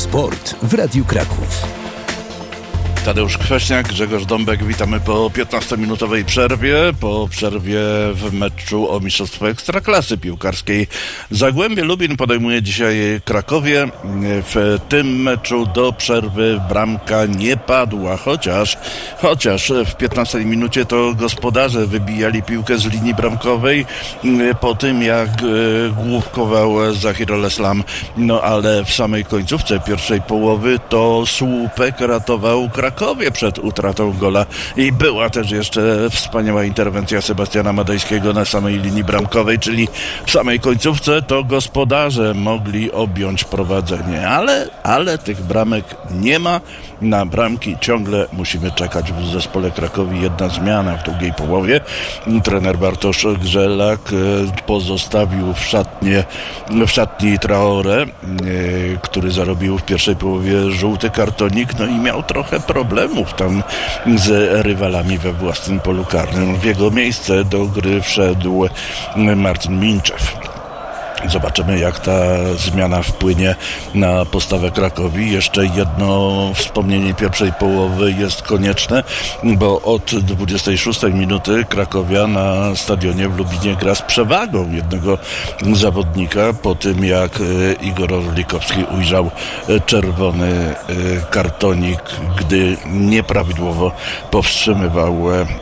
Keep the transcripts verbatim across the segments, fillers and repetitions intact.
Sport w Radiu Kraków. Tadeusz Kwaśniak, Grzegorz Dąbek, witamy po piętnastominutowej przerwie, po przerwie w meczu o mistrzostwo Ekstraklasy piłkarskiej. Zagłębie Lubin podejmuje dzisiaj Krakowie. W tym meczu do przerwy bramka nie padła, chociaż, chociaż w piętnastej minucie to gospodarze wybijali piłkę z linii bramkowej po tym, jak główkował Zahir Al-Islam. No ale w samej końcówce pierwszej połowy to słupek ratował Krakowie przed utratą gola i była też jeszcze wspaniała interwencja Sebastiana Madejskiego na samej linii bramkowej, czyli w samej końcówce to gospodarze mogli objąć prowadzenie, ale, ale tych bramek nie ma. Na bramki ciągle musimy czekać w zespole Krakowi. Jedna zmiana w drugiej połowie. Trener Bartosz Grzelak pozostawił w szatnie, w szatni Traoré, który zarobił w pierwszej połowie żółty kartonik, no i miał trochę problemów tam z rywalami we własnym polu karnym. W jego miejsce do gry wszedł Marcin Minczew. Zobaczymy, jak ta zmiana wpłynie na postawę Krakowi. Jeszcze jedno wspomnienie pierwszej połowy jest konieczne, bo od dwudziestej szóstej minuty Krakowia na stadionie w Lubinie gra z przewagą jednego zawodnika po tym, jak Igor Orlikowski ujrzał czerwony kartonik, gdy nieprawidłowo powstrzymywał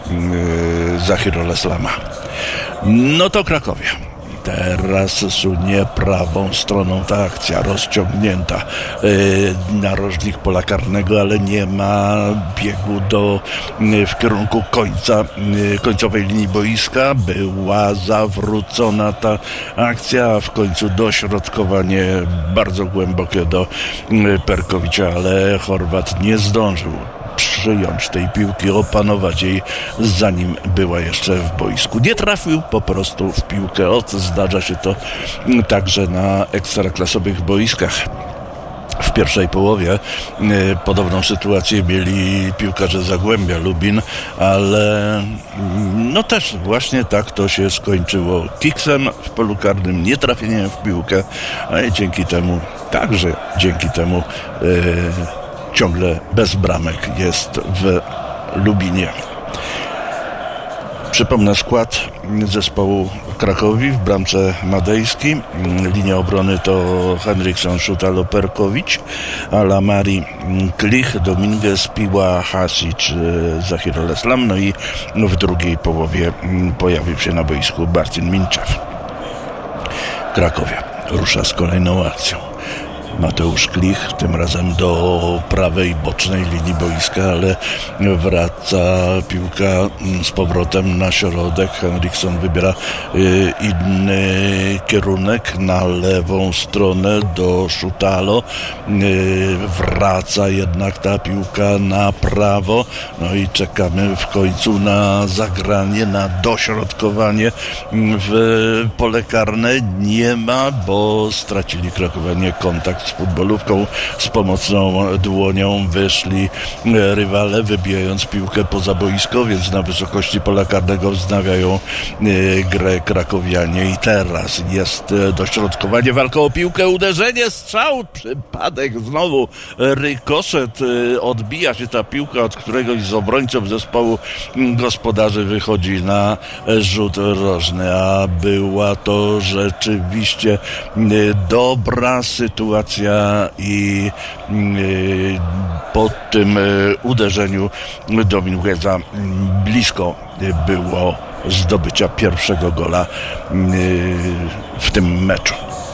Zahir Al-Islama. No to Krakowie. Teraz sunie prawą stroną ta akcja rozciągnięta yy, narożnik pola karnego, ale nie ma biegu do, yy, w kierunku końca, yy, końcowej linii boiska. Była zawrócona ta akcja, a w końcu dośrodkowanie bardzo głębokie do yy, Perkowicza, ale Chorwat nie zdążył przyjąć tej piłki, opanować jej, zanim była jeszcze w boisku. Nie trafił po prostu w piłkę. Ot, zdarza się to także na ekstraklasowych boiskach. W pierwszej połowie y, podobną sytuację mieli piłkarze Zagłębia Lubin, ale y, no też właśnie tak to się skończyło. Kiksem w polu karnym, nietrafieniem w piłkę, a i dzięki temu, także dzięki temu y, ciągle bez bramek jest w Lubinie. Przypomnę skład zespołu Krakowi. W bramce Madejski. Linia obrony to Henriksson, Szutalo, Perkowicz, Alamari, Klich, Dominguez, Piła, Hasic, Zahir Al-Islam. No i w drugiej połowie pojawił się na boisku Marcin Minczew. Krakowia rusza z kolejną akcją. Mateusz Klich, tym razem do prawej, bocznej linii boiska, ale wraca piłka z powrotem na środek. Henriksson wybiera y, inny kierunek na lewą stronę do Szutalo. Y, wraca jednak ta piłka na prawo. No i czekamy w końcu na zagranie, na dośrodkowanie w pole karne. Nie ma, bo stracili krakowianie kontakt z futbolówką, z pomocną dłonią wyszli rywale, wybijając piłkę poza boisko, więc na wysokości pola karnego wznawiają y, grę krakowianie i teraz jest dośrodkowanie, walka o piłkę, uderzenie, strzał, przypadek, znowu rykoszet, y, odbija się ta piłka od któregoś z obrońców zespołu gospodarzy, wychodzi na rzut rożny, a była to rzeczywiście y, dobra sytuacja i y, po tym y, uderzeniu Domingueza blisko było zdobycia pierwszego gola y, w tym meczu.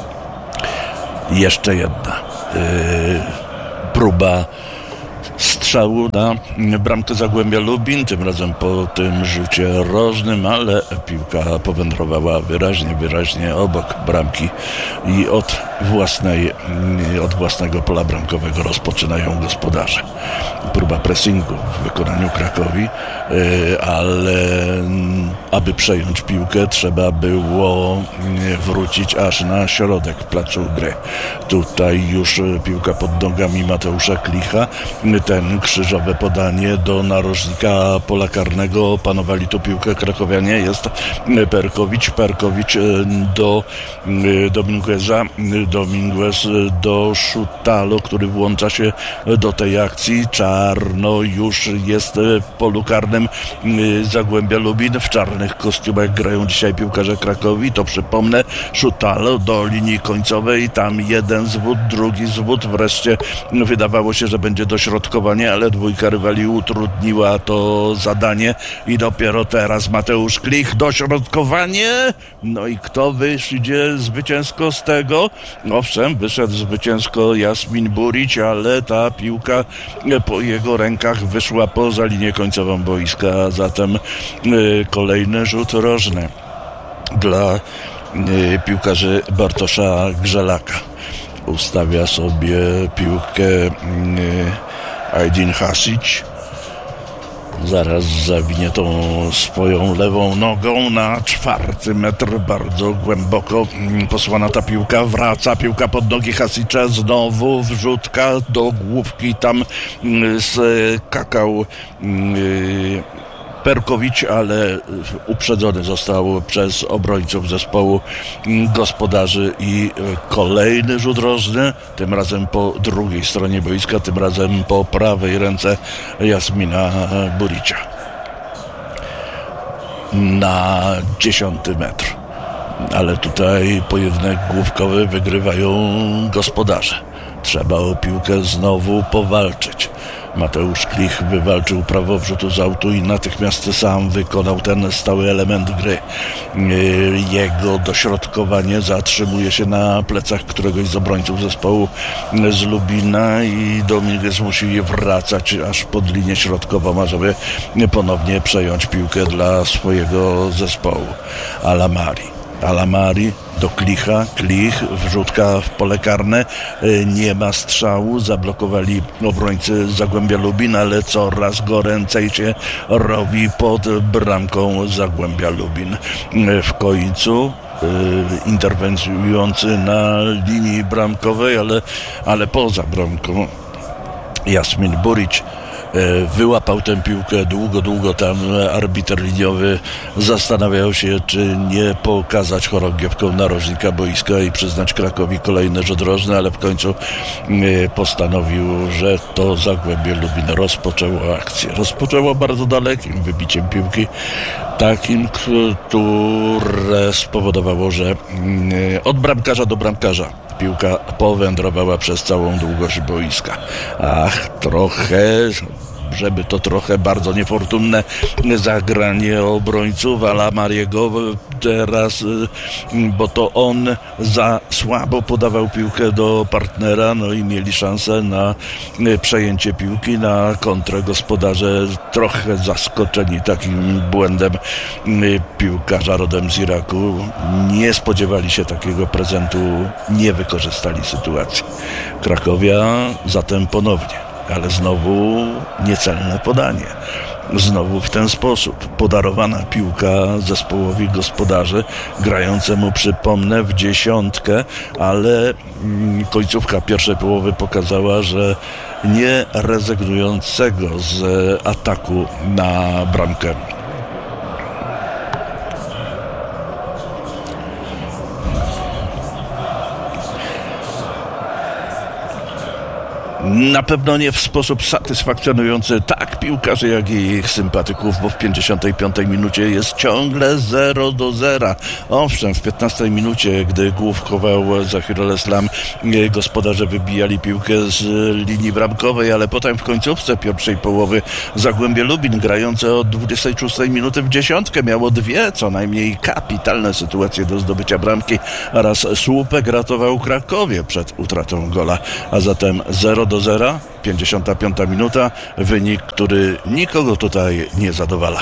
Jeszcze jedna y, próba strzału na bramkę Zagłębia Lubin, tym razem po tym rzucie rożnym, ale piłka powędrowała wyraźnie, wyraźnie obok bramki i od własnej, od własnego pola bramkowego rozpoczynają gospodarze. Próba pressingu w wykonaniu Krakowi, ale aby przejąć piłkę, trzeba było wrócić aż na środek placu gry. Tutaj już piłka pod nogami Mateusza Klicha, ten krzyżowe podanie do narożnika pola karnego, opanowali tu piłkę krakowianie, jest Perkowicz, Perkowicz do Domingueza, Dominguez do Szutalo, który włącza się do tej akcji. Czarno już jest w polu karnym Zagłębia Lubin. W czarnych kostiumach grają dzisiaj piłkarze Krakowi. To przypomnę, Szutalo do linii końcowej. Tam jeden zwód, drugi zwód. Wreszcie wydawało się, że będzie dośrodkowanie, ale dwójka rywali utrudniła to zadanie i dopiero teraz Mateusz Klich, dośrodkowanie. No i kto wyjdzie zwycięsko z tego? Owszem, wyszedł zwycięsko Jasmin Burić, ale ta piłka po jego rękach wyszła poza linię końcową boiska, a zatem y, kolejny rzut rożny dla y, piłkarzy Bartosza Grzelaka. Ustawia sobie piłkę y, Aydin Hasić. Zaraz zawinie tą swoją lewą nogą na czwarty metr, bardzo głęboko posłana ta piłka, wraca piłka pod nogi Hasicza, znowu wrzutka do główki, tam skakał Perkowicz, ale uprzedzony został przez obrońców zespołu gospodarzy i kolejny rzut rożny, tym razem po drugiej stronie boiska, tym razem po prawej ręce Jasmina Buricia. Na dziesiąty metr. Ale tutaj pojedynek główkowy wygrywają gospodarze. Trzeba o piłkę znowu powalczyć. Mateusz Klich wywalczył prawo wrzutu z autu i natychmiast sam wykonał ten stały element gry. Jego dośrodkowanie zatrzymuje się na plecach któregoś z obrońców zespołu z Lubina i Dominguez musi wracać aż pod linię środkową, ażeby ponownie przejąć piłkę dla swojego zespołu. Alamari. Alamari do Klicha, Klich, wrzutka w pole karne, nie ma strzału, zablokowali obrońcy Zagłębia Lubin, ale coraz goręcej się robi pod bramką Zagłębia Lubin. W końcu interwencjujący na linii bramkowej, ale, ale poza bramką Jasmin Burić wyłapał tę piłkę długo, długo tam arbiter liniowy zastanawiał się, czy nie pokazać chorągiewką narożnika boiska i przyznać Krakowi kolejny rzut rożny, ale w końcu postanowił, że to Zagłębie Lubin rozpoczęło akcję. Rozpoczęło bardzo dalekim wybiciem piłki, takim, które spowodowało, że od bramkarza do bramkarza piłka powędrowała przez całą długość boiska. Ach, trochę, żeby to trochę bardzo niefortunne zagranie obrońców Alamariego teraz, bo to on za słabo podawał piłkę do partnera, no i mieli szansę na przejęcie piłki, na kontrę. Gospodarze trochę zaskoczeni takim błędem piłkarza rodem z Iraku, nie spodziewali się takiego prezentu, nie wykorzystali sytuacji. Krakowia zatem ponownie, ale znowu niecelne podanie. Znowu w ten sposób podarowana piłka zespołowi gospodarzy, grającemu, przypomnę, w dziesiątkę, ale końcówka pierwszej połowy pokazała, że nie rezygnującego z ataku na bramkę. Na pewno nie w sposób satysfakcjonujący tak piłkarzy, jak i ich sympatyków, bo w pięćdziesiątej piątej minucie jest ciągle zero do zera. Owszem, w piętnastej minucie, gdy główkował Zahirul Islam, gospodarze wybijali piłkę z linii bramkowej, ale potem w końcówce pierwszej połowy Zagłębie Lubin, grające od dwudziestej szóstej minuty w dziesiątkę, miało dwie co najmniej kapitalne sytuacje do zdobycia bramki, oraz słupek ratował Krakowie przed utratą gola, a zatem zero do zera, pięćdziesiąta piąta minuta, wynik, który nikogo tutaj nie zadowala.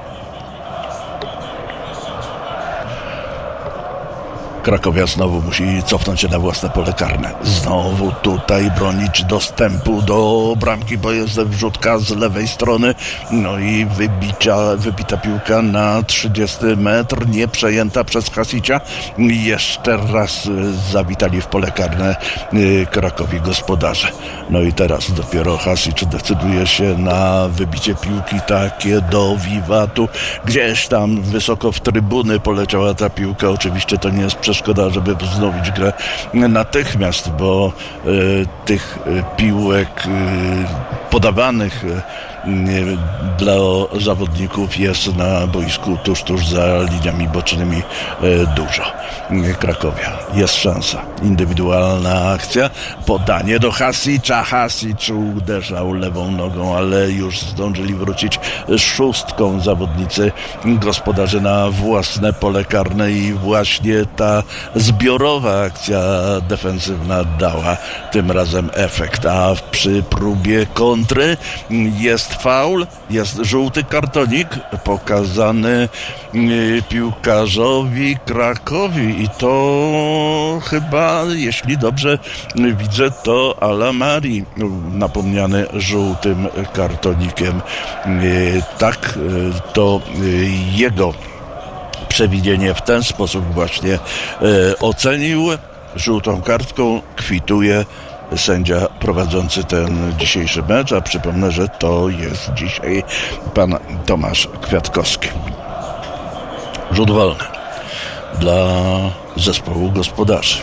Krakowia znowu musi cofnąć się na własne pole karne. Znowu tutaj bronić dostępu do bramki, bo jest wrzutka z lewej strony. No i wybicia, wybita piłka na trzydziesty metr, nie przejęta przez Hasicia. Jeszcze raz zawitali w pole karne Krakowi gospodarze. No i teraz dopiero Hasic decyduje się na wybicie piłki takie do wiwatu. Gdzieś tam wysoko w trybuny poleciała ta piłka. Oczywiście to nie jest przeszkoda szkoda, żeby wznowić grę natychmiast, bo y, tych y, piłek y, podawanych y, dla zawodników jest na boisku tuż, tuż za liniami bocznymi dużo. Krakowia, jest szansa. Indywidualna akcja, podanie do Hasicza. Hasic uderzał lewą nogą, ale już zdążyli wrócić szóstką zawodnicy gospodarzy na własne pole karne i właśnie ta zbiorowa akcja defensywna dała tym razem efekt, a przy próbie kontry jest faul, jest żółty kartonik pokazany piłkarzowi Krakowi i to chyba, jeśli dobrze widzę, to Alamari napomniany żółtym kartonikiem. Tak, to jego przewidzenie w ten sposób właśnie ocenił. Żółtą kartką kwituje sędzia prowadzący ten dzisiejszy mecz, a przypomnę, że to jest dzisiaj pan Tomasz Kwiatkowski. Rzut wolny dla zespołu gospodarzy.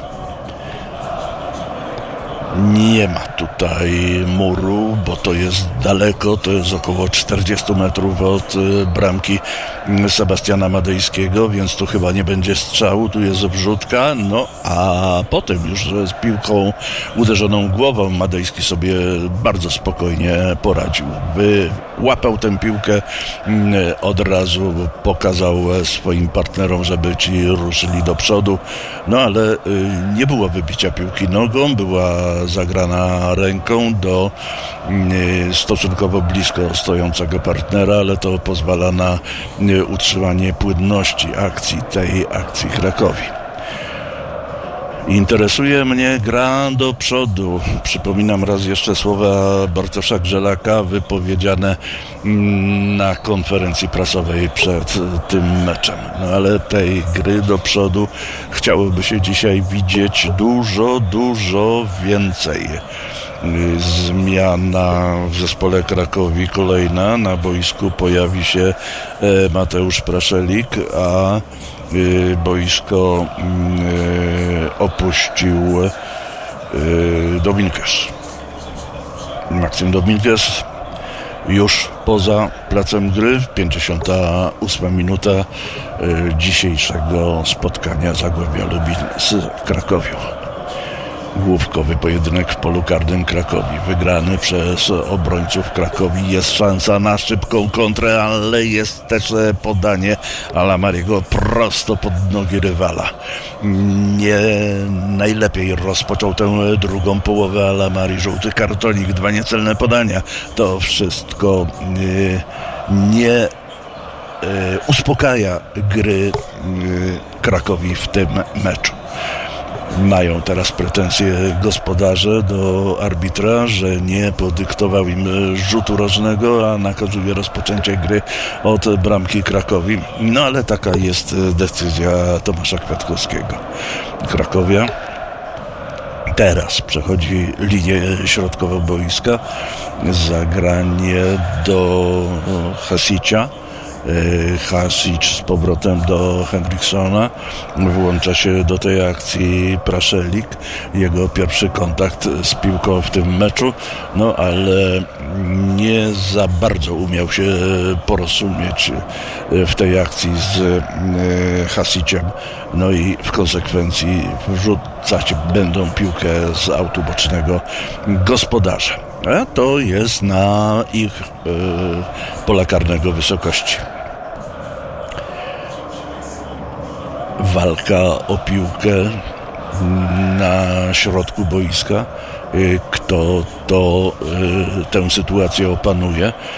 Nie ma tutaj muru, bo to jest daleko, to jest około czterdzieści metrów od bramki Sebastiana Madejskiego, więc tu chyba nie będzie strzału, tu jest wrzutka, no a potem już z piłką uderzoną głową Madejski sobie bardzo spokojnie poradził. Wyłapał tę piłkę, od razu pokazał swoim partnerom, żeby ci ruszyli do przodu, no ale nie było wybicia piłki nogą, była zagrana ręką do stosunkowo blisko stojącego partnera, ale to pozwala na utrzymanie płynności akcji, tej akcji Krakowi. Interesuje mnie gra do przodu. Przypominam raz jeszcze słowa Bartosza Grzelaka wypowiedziane na konferencji prasowej przed tym meczem. No ale tej gry do przodu chciałoby się dzisiaj widzieć dużo, dużo więcej. Zmiana w zespole Krakowi kolejna. Na boisku pojawi się Mateusz Praszelik, a boisko opuścił Dominguez. Maksym Dominguez już poza placem gry. pięćdziesiąta ósma minuta dzisiejszego spotkania Zagłębia Lubin z Krakowią. Główkowy pojedynek w polu karnym Krakowi, wygrany przez obrońców Krakowi. Jest szansa na szybką kontrę, ale jest też podanie Alamariego prosto pod nogi rywala. Nie najlepiej rozpoczął tę drugą połowę Alamari. Żółty kartonik, dwa niecelne podania. To wszystko nie, nie uspokaja gry Krakowi w tym meczu. Mają teraz pretensje gospodarze do arbitra, że nie podyktował im rzutu rożnego, a nakazuje rozpoczęcie gry od bramki Krakowi. No ale taka jest decyzja Tomasza Kwiatkowskiego. Krakowia teraz przechodzi linię środkową boiska. Zagranie do Hasicia. Hasic z powrotem do Henriksona, włącza się do tej akcji Praszelik, jego pierwszy kontakt z piłką w tym meczu, no ale nie za bardzo umiał się porozumieć w tej akcji z Hasiciem, no i w konsekwencji wrzucać będą piłkę z autu bocznego gospodarze. A to jest na ich y, pola karnego wysokości. Walka o piłkę na środku boiska. Kto to y, tę sytuację opanuje?